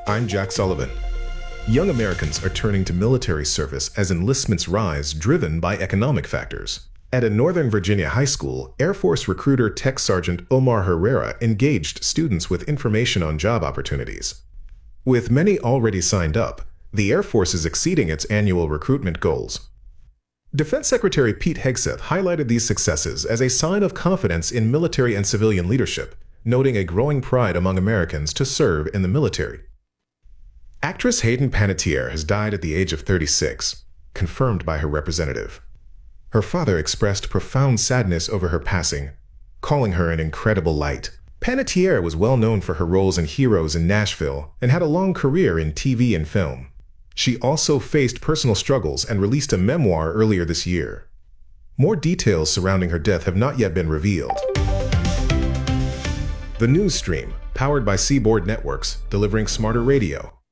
I'm Jack Sullivan. Young Americans are turning to military service as enlistments rise, driven by economic factors. At a Northern Virginia high school, Air Force recruiter Tech Sergeant Omar Herrera engaged students with information on job opportunities. With many already signed up, the Air Force is exceeding its annual recruitment goals. Defense Secretary Pete Hegseth highlighted these successes as a sign of confidence in military and civilian leadership, noting a growing pride among Americans to serve in the military. Actress Hayden Panettiere has died at the age of 36, confirmed by her representative. Her father expressed profound sadness over her passing, calling her an incredible light. Panettiere was well known for her roles in Heroes in Nashville and had a long career in TV and film. She also faced personal struggles and released a memoir earlier this year. More details surrounding her death have not yet been revealed. The news stream, powered by Seaboard Networks, delivering smarter radio.